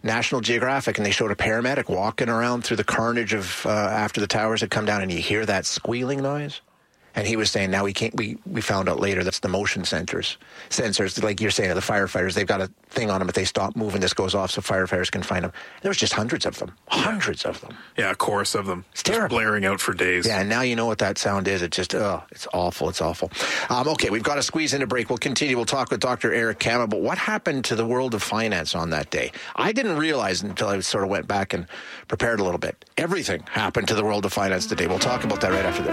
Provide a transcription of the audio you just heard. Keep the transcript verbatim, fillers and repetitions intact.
National Geographic, and they showed a paramedic walking around through the carnage of uh, after the towers had come down, and you hear that squealing noise. And he was saying, now we can't, we, we found out later that's the motion sensors. Sensors, like you're saying, the firefighters, they've got a thing on them. If they stop moving, this goes off so firefighters can find them. There was just hundreds of them. Hundreds of them. Yeah, a chorus of them. It's terrible. Just blaring out for days. Yeah, and now you know what that sound is. It just, oh, it's awful. It's awful. Um, okay, we've got to squeeze in a break. We'll continue. We'll talk with Doctor Eric Kam about what happened to the world of finance on that day. I didn't realize until I sort of went back and prepared a little bit. Everything happened to the world of finance today. We'll talk about that right after this.